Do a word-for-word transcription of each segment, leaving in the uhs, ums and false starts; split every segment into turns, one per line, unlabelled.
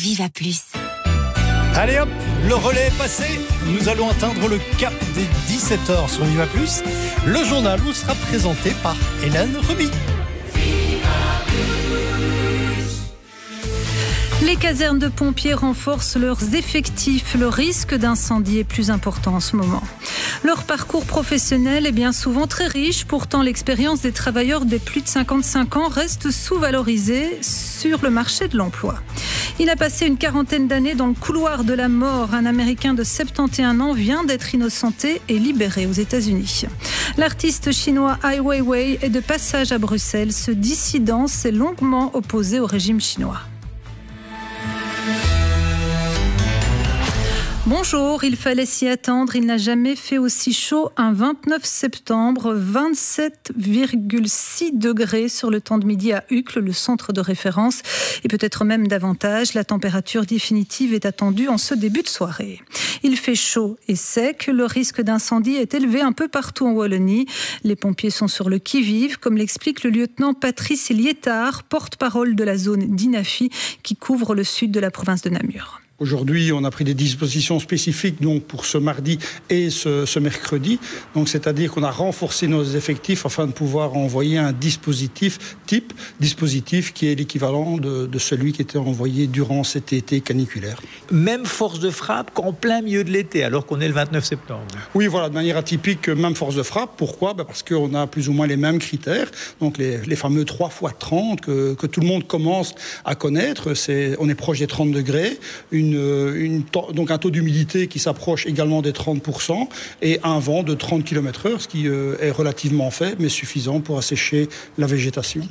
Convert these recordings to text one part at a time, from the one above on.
Viva Plus.
Allez hop, le relais est passé. Nous allons atteindre le cap des dix-sept heures sur Viva Plus. Le journal vous sera présenté par Hélène Remy.
Les casernes de pompiers renforcent leurs effectifs. Le risque d'incendie est plus important en ce moment. Leur parcours professionnel est bien souvent très riche. Pourtant, l'expérience des travailleurs des plus de cinquante-cinq ans reste sous-valorisée sur le marché de l'emploi. Il a passé une quarantaine d'années dans le couloir de la mort. Un Américain de soixante et un ans vient d'être innocenté et libéré aux États-Unis. L'artiste chinois Ai Weiwei est de passage à Bruxelles. Ce dissident s'est longuement opposé au régime chinois. Bonjour, il fallait s'y attendre, il n'a jamais fait aussi chaud un vingt-neuf septembre, vingt-sept virgule six degrés sur le temps de midi à Uccle, le centre de référence, et peut-être même davantage. La température définitive est attendue en ce début de soirée. Il fait chaud et sec, le risque d'incendie est élevé un peu partout en Wallonie. Les pompiers sont sur le qui-vive, comme l'explique le lieutenant Patrice Liétard, porte-parole de la zone d'Inafi, qui couvre le sud de la province de Namur.
Aujourd'hui, on a pris des dispositions spécifiques donc, pour ce mardi et ce, ce mercredi. Donc, c'est-à-dire qu'on a renforcé nos effectifs afin de pouvoir envoyer un dispositif type, dispositif qui est l'équivalent de, de celui qui était envoyé durant cet été caniculaire.
Même force de frappe qu'en plein milieu de l'été, alors qu'on est le vingt-neuf septembre.
Oui, voilà, de manière atypique, même force de frappe. Pourquoi ? Ben parce qu'on a plus ou moins les mêmes critères. Donc, les, les fameux trois fois trente que, que tout le monde commence à connaître. C'est, on est proche des trente degrés. Une Une, une, donc un taux d'humidité qui s'approche également des trente pour cent et un vent de trente kilomètres heure, ce qui euh, est relativement faible mais suffisant pour assécher la végétation.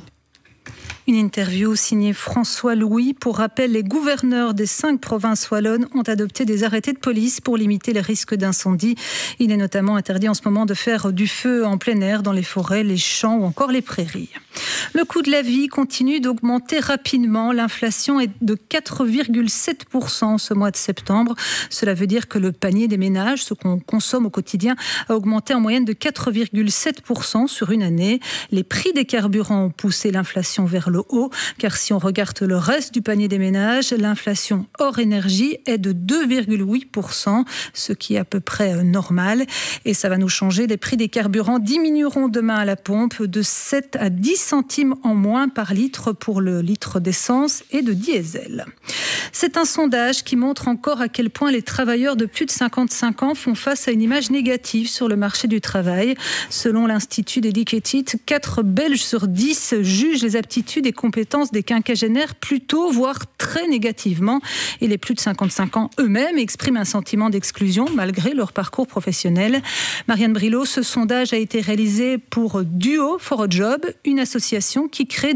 Une interview signée François Louis. Pour rappel, les gouverneurs des cinq provinces wallonnes ont adopté des arrêtés de police pour limiter les risques d'incendie. Il est notamment interdit en ce moment de faire du feu en plein air dans les forêts, les champs ou encore les prairies. Le coût de la vie continue d'augmenter rapidement. L'inflation est de quatre virgule sept pour cent ce mois de septembre. Cela veut dire que le panier des ménages, ce qu'on consomme au quotidien, a augmenté en moyenne de quatre virgule sept pour cent sur une année. Les prix des carburants ont poussé l'inflation vers le haut, car si on regarde le reste du panier des ménages, l'inflation hors énergie est de deux virgule huit pour cent, ce qui est à peu près normal. Et ça va nous changer. Les prix des carburants diminueront demain à la pompe de sept à dix centimes en moins par litre pour le litre d'essence et de diesel. C'est un sondage qui montre encore à quel point les travailleurs de plus de cinquante-cinq ans font face à une image négative sur le marché du travail. Selon l'Institut d'Educated, quatre Belges sur dix jugent les aptitudes et compétences des quinquagénaires plutôt, voire très négativement. Et les plus de cinquante-cinq ans eux-mêmes expriment un sentiment d'exclusion malgré leur parcours professionnel. Marianne Brilot, ce sondage a été réalisé pour Duo for a Job, une association qui crée